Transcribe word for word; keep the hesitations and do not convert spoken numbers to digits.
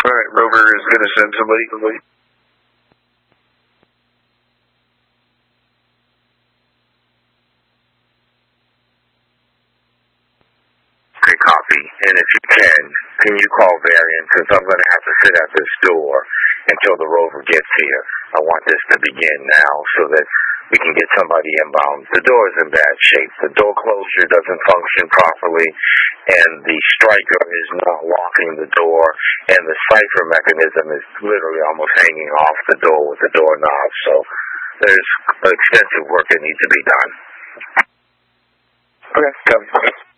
All right, Rover is going to send somebody. somebody. Okay, copy. And if you can, can you call Varian? Because I'm going to have to sit at this door until the Rover gets here. I want this to begin now so that we can get somebody inbound. The door is in bad shape. The door closure doesn't function properly, and the striker is not locking the door, and the cipher mechanism is literally almost hanging off the door with the doorknob. So there's extensive work that needs to be done. Okay, copy.